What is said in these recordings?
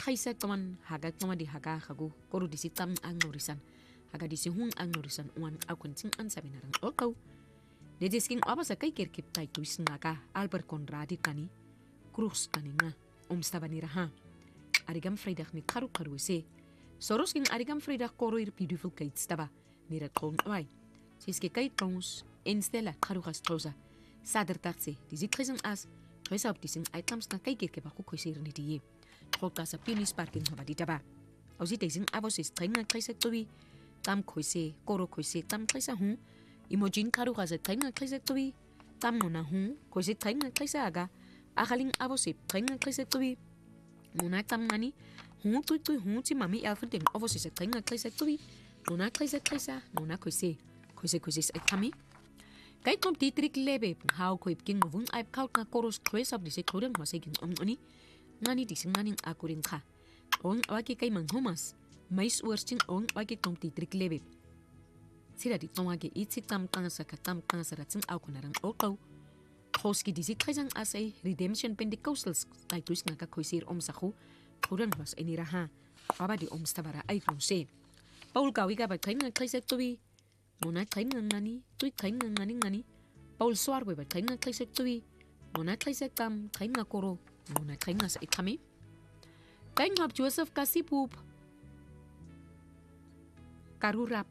Kaisa toman haga toma di haga hagu koro disi tam ang norisan haga disi hung ang norisan uan akunting an sabinarang okau de disking abasa kai kirkip tai tuis ngaka Albert Conradi kani Cruz kanina omstabanira ha arigam Vrydag ni karu se soros king arigam Vrydag koro ir beautiful kait staba nira kon wai siske kai tons instella karu gastrosa sadertatse disi krisen as Twesa op dising items na kai kirkip aku koisir ni die Troka sa Pulis Parking habadita ba. Ausi tesing avos is trenga krisa tobi. Tam koise, koro koise, tam krisa hun. Imojin karu kaza trenga krisa tobi. Tam nona hun, koise trenga krisa aga. Akaling avos is trenga krisa tobi. Nona tam nani. Hun tui hun ti mami elfen avos is trenga krisa tobi. Nona krisa, nona koise. Koise is kami. Kijk kom die trik lebe. Hau koip king wun aip kaut na koros twesa op dise kodem wasegin oni. Ngani dising maning akuring ka. Ong waki kay manghumas. Mais ursting ong waki kong titrik lebe. Sila di tongage itsi tam kansa ratsing aukunarang okaw. Hoski disi kajang asay redemption pentecostals tay tuis nga kakoisir omsaku. Kurang was eniraha. Baba di omstabara ay se. Paul kawi ka ba kay nga kaysek tuwi. Muna kay nga ngani. Tuy kay nga ngani. Paul swarwe ba kay nga kaysek tuwi. Muna kaysek tam kay nga koro. Muna kay nga sa ikami. Kay nga Joseph Kasipup. Karurap.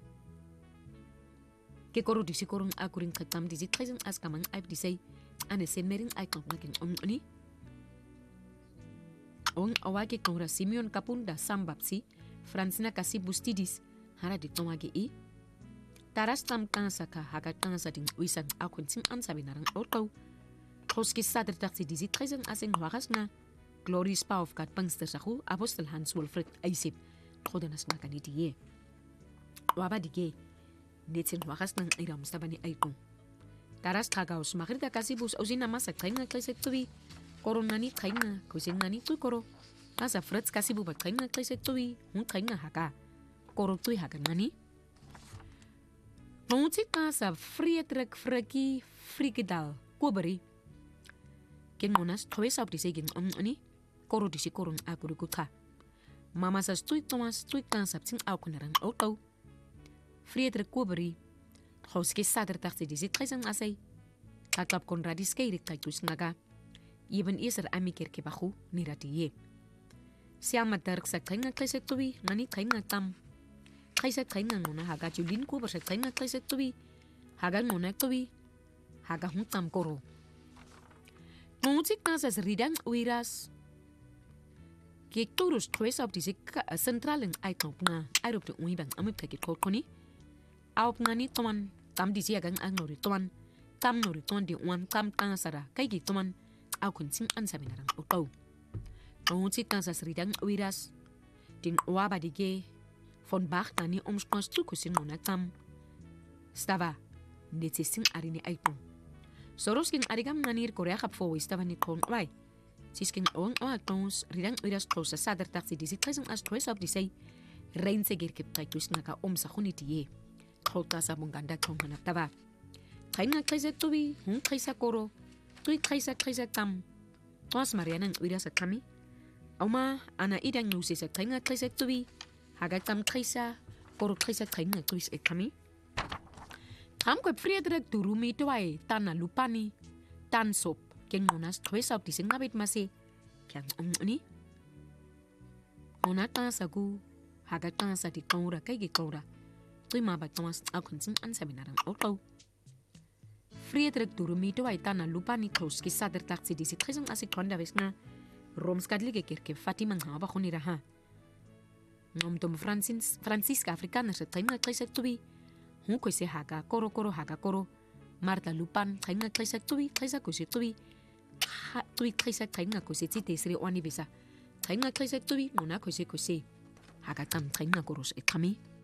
Ke koro disi korong akuring katam disi kayang as kamang aip disay. Ane sen mering ay kong naging oni. Ong awagi kong ra Simeon Kapunda Sambapsi. Francina Kasibustidis. Hara di tomagi i. Taras tam kansa ka hagat kansa ding wisan akun sing ansabi narang orkaw. Hoski saderdag si disi kayang asing wakas nga. Glory spa of God pangster saku Apostel Hans Wilfred Aisip. Kodenas nga kanitiye. Waba dige. Netsin wakas ng iram sa bani aitong. Taras kagaos makirda kasibus ausin naman sa kayang nga kaysek tuwi. Koron nani kayang nga kusing nani tuy koro. Nasa Fritz kasibu ba kayang nga kaysek tuwi. Hun kayang nga haka. Koro tuy haka nani. Nungsit na sa Friedrich Freki Frikidal. Kubari. Ken monas twesa op disi gen oni. Koro disi korong akuriku ka. Mama sa stuit Thomas stuit kansap sing aukunarang okaw. Friedrich Kubari. Hoski saderdag si disi kayang asay. Kaklap Conradi skeirik kaytus ngaga. Iban iser amikir kibahu niratiye. Siya madark sa kayang kaysek tuwi. Ngani kayang tam. Kaysek kayang nguna haga Julin Kubar sa kayang kaysek tuwi. Haga nguna tuwi. Haga hung tam koro. Nungusik na sa ridang uiras. Kik turus twesa op disi centralen aitong nga. Airop de uibang amip kakit kokoni. Aop nga ni toman. Tam disi agang ang nori toman. Tam nori toman di uan tam tangasara. Kay ki toman. Aw kunsing ansabi narang utaw. Nungusik na sa ridang uiras. Ding uwaba dige. Von Bach na ni omskonstrukusin muna tam. Stava. Netsising arini aitong. Soros king arigam nganir korea kap fo estaba ni kon wai. Sisking ong tons ridang uiras trosa saderdag si disi kayang as twesa op disay. Rein segir kip kaytus nga ka omsa kunitiye. Kota sa mong ganda kong hanap taba. Kay nga kaysek tuwi, hun kaysa koro. Tuy kaysa tam. Toas marianang uiras at kami. Auma ana idang nusis at kay nga kaysek tuwi. Hagat tam kaysa, koro kaysa kay nga tuwis at kami. Ham ko Friedrich Durumi tuway tan na lupani tan sop ken monas twesa op dising ngabit masi kyang ni onata sagu hagatan sa di kaura kay gi kaura tuy mabat tomas akun sing ansabi narang okaw Friedrich Durumi tuway tan na lupani close ki sader taxi disi khisang asik konda besna romskadli ke kirke Fatima ngaba khunira ha nomtom Francisca Africana sa tainga kaysek tubi Hun koise haga koro haga koro. Marta lupan kainga kaisa tuwi kaisa koise tuwi. Tuwi kaisa kainga koise ti desri wani bisa. Kainga kaisa tuwi mona koise. Haga tam kainga koros et kami.